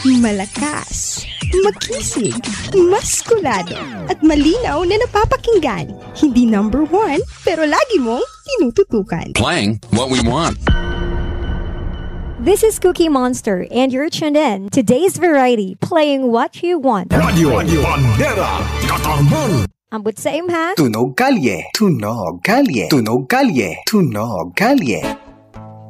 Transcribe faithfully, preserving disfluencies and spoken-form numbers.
Malakas, makisig, maskulado, at malinaw na napapakinggan. Hindi number one, pero lagi mong tinututukan. Playing what we want. This is Cookie Monster, and you're tuned in to Today's Variety, playing what you want. Radio, Radio Bandera, Katarman. Ambot sa imha. Tunog kalye, tunog kalye, tunog kalye, tunog kalye.